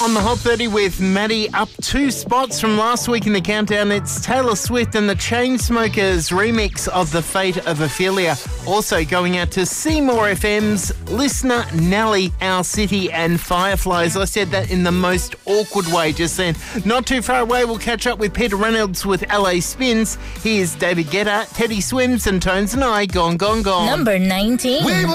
On the Hot 30 with Maddie, up 2 spots from last week in the countdown. It's Taylor Swift and the Chainsmokers remix of The Fate of Ophelia. Also going out to Seymour FM's listener Nelly, Our City and Fireflies. I said that in the most awkward way just then. Not too far away, we'll catch up with Peter Reynolds with LA Spins. Here's David Guetta, Teddy Swims and Tones and I, Gone, Gone, Gone. Number 19.